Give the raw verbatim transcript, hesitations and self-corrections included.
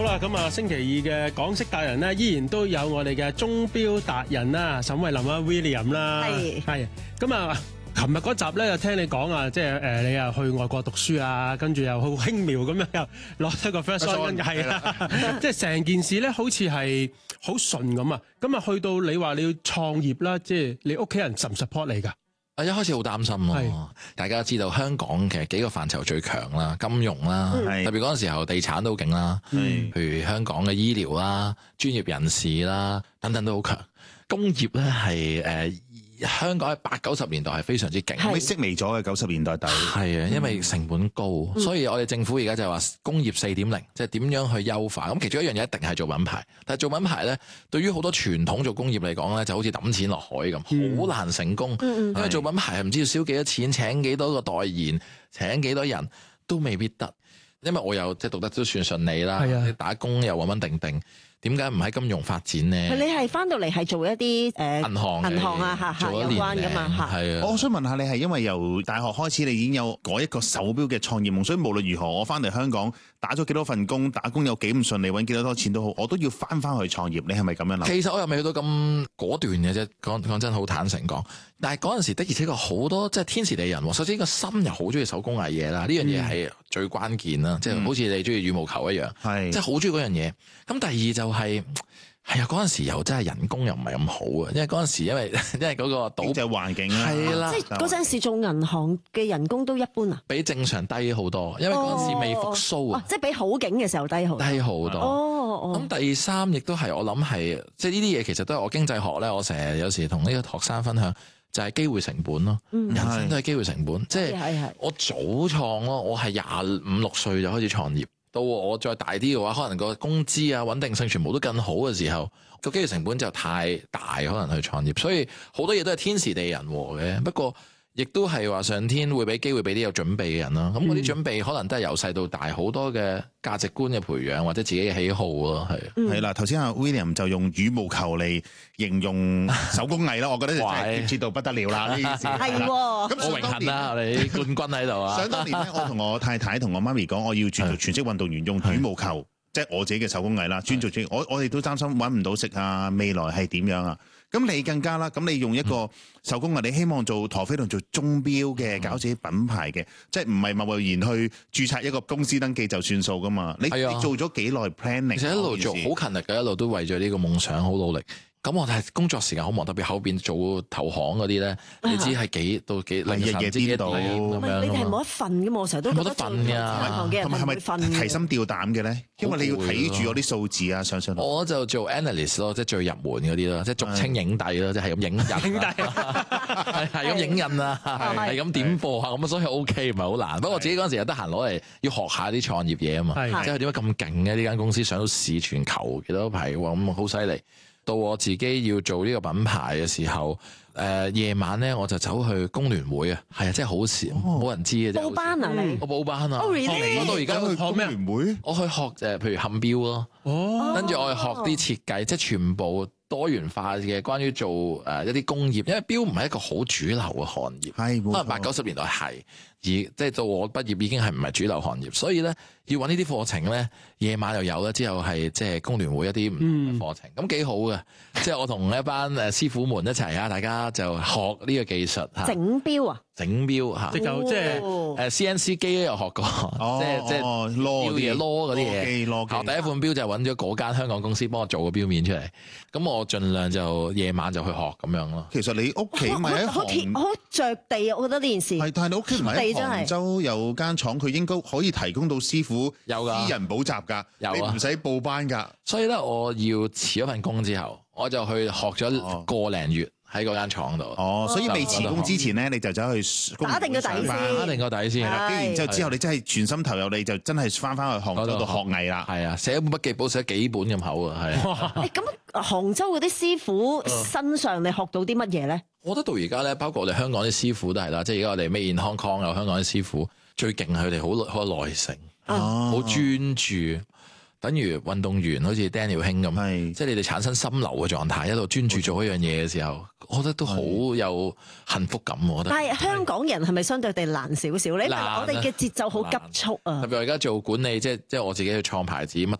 好啦，咁啊，星期二嘅港識達人咧，依然都有我哋嘅鐘錶達人啦，沈慧林啊 William 啦， 係係，咁啊，琴日嗰集咧又聽你講啊，即係誒你又去外國讀書啊，跟住又好輕描咁樣又攞得個 first one，係啦，即係成件事咧好似係好順咁啊，咁啊去到你話你要創業啦，即係你屋企人 support 唔 support 你㗎？ 啊！一開始好擔心咯， 係大家知道香港其實幾個範疇最強啦，金融啦， 嗯特別嗰陣時候地產都好勁啦， 係譬如香港嘅醫療啦、專業人士啦等等都好強。工業咧係誒香港喺八九十年代係非常之勁， 係咪式微咗嘅九十年代底， 係啊，因為成本高， 嗯所以我哋政府而家就係話工業四點零，即係點樣去優化。咁其中一樣嘢一定係做品牌，但係做品牌咧，對於好多傳統做工業嚟講咧，就好似抌錢落海咁，好、 嗯難成功。 嗯嗯因為做品牌係唔知要燒幾多錢，請幾多個代言，請幾多人都未必得。因為我又即係讀得都算順利啦， 係啊打工又穩穩定定，點解唔喺金融發展呢？ 你係翻到嚟係做一啲誒銀行嘅銀行啊嚇嚇有做一年關噶嘛嚇。 係啊。 我想問下你係因為由大學開始，你已經有嗰一個手錶嘅創業夢，所以無論如何，我翻嚟香港打咗幾多份工，打工有幾唔順利，揾幾多多錢都好，我都要翻翻去創業。你係咪咁樣諗？ 其實我又未去到咁果斷嘅啫，講講真好坦誠講。但係嗰陣時的而且確好多即係天時地人喎。首先個心又好中意手工藝嘢啦，呢樣嘢係最關鍵啦，即係好似你中意羽毛球一樣， 係即係好中意嗰樣嘢。咁第二就係係啊，嗰陣時又真係人工又唔係咁好啊，因為嗰陣時因為因為嗰個賭經濟環境啦， 係啦即係嗰陣時做銀行嘅人工都一般啊。 比正常低好多，因為嗰陣時未復甦啊， 哦即係比好景嘅時候低好多。 低好多。 哦哦， 咁第三亦都係我諗係，即係呢啲嘢其實都係我經濟學咧，我成日有時同呢個學生分享，就係機會成本咯。 嗯人生都係機會成本，即係係係我早創咯，我係廿五六歲就開始創業，到我再大啲嘅話，可能個工資啊穩定性全部都更好嘅時候，個機會成本就太大，可能去創業。所以好多嘢都係天時地人和嘅，不過亦都係話上天會俾機會俾啲有準備嘅人啦。咁嗰啲準備可能都係由細到大好多嘅價值觀嘅培養或者自己嘅喜好咯，係。 係啦。頭先阿 William 就用羽毛球嚟形容手工藝啦，我覺得就真係貼切到不得了啦呢件事。 係喎。 咁好想當年榮幸啦，我哋冠軍喺度啊！ 想當年咧，我同我太太同我媽咪講，我要轉做全職運動員，用羽毛球，即係我自己嘅手工藝啦，專做專。我我哋都擔心揾唔到食啊，未來係點樣啊？咁你更加啦，咁你用一個手工藝，你希望做陀飛輪做鐘錶嘅，搞自己品牌嘅，即係唔係貿貿然去註冊一個公司登記就算數噶嘛？你係啊你做咗幾耐 planning？ 其實一路做好勤力嘅，一路都為咗呢個夢想好努力。咁我係工作時間好忙，特別後邊做投行嗰啲咧，你知係幾到幾凌晨日夜之幾顛倒點咁唔係樣㗎嘛你哋係冇得瞓噶嘛？我成日都覺冇得得做瞓㗎銀行嘅人同埋係咪係唔會瞓嘅提心吊膽嘅咧？因為你要睇住嗰啲數字啊，上上落。 我就做 analyst 咯，即係最入門嗰啲咯，即係俗稱影帝咯，即係咁影印， 影帝係係咁影印啊，係咁點貨啊，咁所以 OK 唔係好難。不過我自己嗰陣時又得閒攞嚟要學下啲創業嘢啊嘛， 係即係點解咁勁嘅呢間公司上到市全球幾多排喎，咁好犀利。到我自己要做呢個品牌嘅時候，誒、呃、夜晚咧我就走去工聯會啊，係啊，真係好少冇人知嘅啫。 報班啊你我報班啊， Oh, really？ 我到而家去工學咩聯會， 我去學誒，譬如冚錶咯。 哦， 跟住我去學啲設計，即係全部多元化嘅關於做誒一啲工業，因為錶唔係一個好主流嘅行業， 係冇錯可能八九十年代係，而即係到我畢業已經係唔係主流行業，所以咧要揾呢啲課程咧，夜晚又有啦，之後係即係工聯會一啲唔同嘅課程，咁幾好嘅，即係我同一班誒師傅們一齊啊，大家就學呢個技術嚇， 整錶啊， 整錶嚇即，就即係哦誒 C N C 機都有學過，即係即係哦錶攞嘢攞嗰啲機嘢。 攞機我第一款錶就揾咗嗰間香港公司幫我做個錶面出嚟，咁我盡量就夜晚就去學咁樣咯。 其實你屋企咪喺好貼杭， 好着地啊！我覺得呢件事係，但係你屋企唔係喺貼地真係杭州有間廠，佢應該可以提供到師傅有㗎私人補習㗎， 有啊你唔使報班㗎。 所以咧，我要辭咗份工之後，我就去學咗個零月喺嗰間廠度。 哦，所以未辭工之前咧，你就走去工打定個底先上班打定個底先， 係跟住然之後之後，你真係全心投入，你就真係翻翻去杭州度學藝啦。 係啊，寫一本筆記簿寫幾本咁厚啊，係啊。 誒咁杭州嗰啲師傅身上你學到啲乜嘢咧？ 我覺得到而家咧，包括我哋香港啲師傅都係啦，即係而家我哋 Made in Hong Kong 有香港啲師傅最勁係佢哋好好有耐性， 哦好專注。等於運動員好似 Daniel 兄咁， 係即係你哋產生心流嘅狀態，一路專注做一樣嘢嘅時候，我覺得都好有幸福感。我覺得。 但係香港人係咪相對地難少少咧？因為難啊我哋嘅節奏好急促啊特。別我而家做管理，即係即係我自己去創牌子，乜